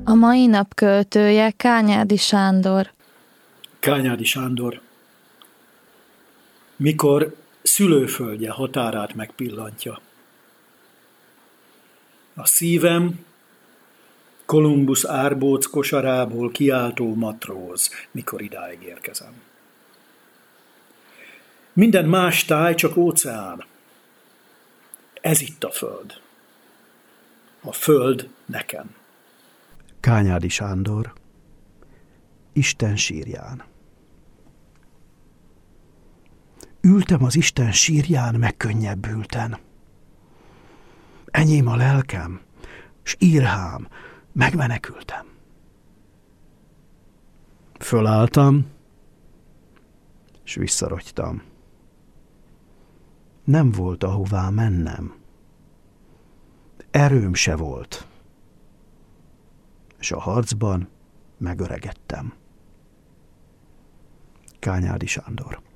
A mai nap költője Kányádi Sándor. Kányádi Sándor. Mikor szülőföldje határát megpillantja. A szívem Kolumbusz árbóc kosarából kiáltó matróz, mikor idáig érkezem. Minden más táj, csak óceán. Ez itt a föld. A föld nekem. Kányádi Sándor. Isten sírján. Ültem az Isten sírján megkönnyebbülten. Enyém a lelkem, s írhám, megmenekültem. Fölálltam, s visszarogytam. Nem volt ahová mennem. Erőm se volt, és a harcban megöregedtem. Kányádi Sándor.